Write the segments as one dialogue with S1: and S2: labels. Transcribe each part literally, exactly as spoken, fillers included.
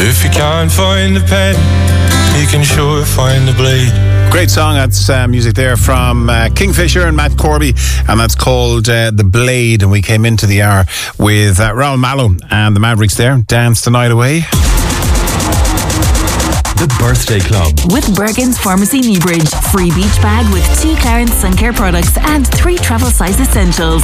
S1: If you can't find the pen, you can sure find the blade.
S2: Great song. That's uh, music there from uh, Kingfisher and Matt Corby, and that's called uh, The Blade. And we came into the hour with uh, Raoul Mallow and the Mavericks there. Dance the Night Away.
S3: The Birthday Club
S4: with Bergen's Pharmacy Newbridge. Free beach bag with two Clarence Sun Care products and three travel size essentials.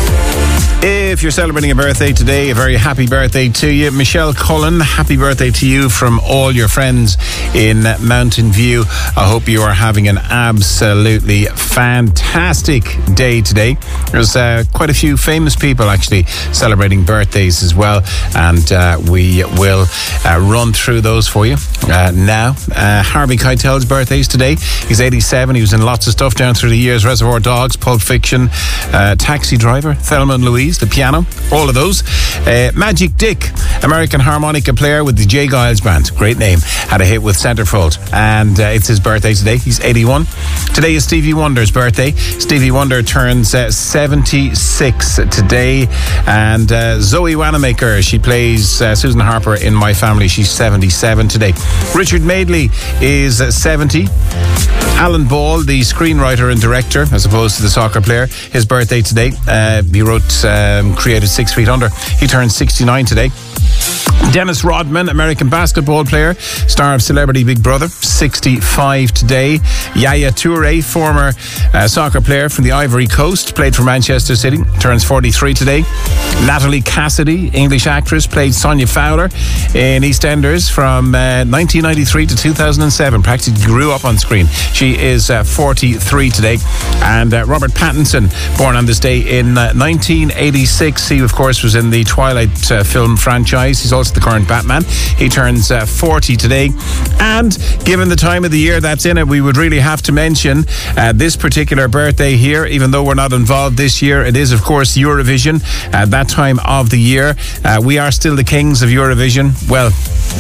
S2: If you're celebrating a birthday today, a very happy birthday to you. Michelle Cullen, happy birthday to you from all your friends in Mountain View. I hope you are having an absolutely fantastic day today. There's uh, quite a few famous people actually celebrating birthdays as well, and uh, we will uh, run through those for you uh, now. Uh, Harvey Keitel's birthday is today. He's eighty-seven. He was in lots of stuff down through the years. Reservoir Dogs, Pulp Fiction, uh, Taxi Driver, Thelma and Louise, The Piano, all of those. Uh, Magic Dick, American harmonica player with the J. Giles Band, great name, had a hit with Centerfold, and uh, it's his birthday today. He's eighty-one. Today is Stevie Wonder's birthday. Stevie Wonder turns uh, seventy-six today, and uh, Zoe Wanamaker, she plays uh, Susan Harper in My Family. She's seventy-seven today. Richard Madeley is uh, seventy. Alan Ball, the screenwriter and director, as opposed to the soccer player, his birthday today. Uh, he wrote, um, created Six Feet Under. He turns sixty-nine today. Dennis Rodman, American basketball player, star of Celebrity Big Brother, sixty-five today. Yaya Toure, former uh, soccer player from the Ivory Coast, played for Manchester City, turns forty-three today. Natalie Cassidy, English actress, played Sonia Fowler in EastEnders from uh, nineteen ninety-three to two thousand seven, practically grew up on screen. She is uh, forty-three today. And uh, Robert Pattinson, born on this day in uh, nineteen eighty-six. He, of course, was in the Twilight uh, film franchise. He's also the current Batman. He turns uh, forty today. And given the time of the year that's in it, we would really have to mention uh, this particular birthday here, even though we're not involved this year. It is, of course, Eurovision at that time of the year. Uh, we are still the kings of Eurovision. Well,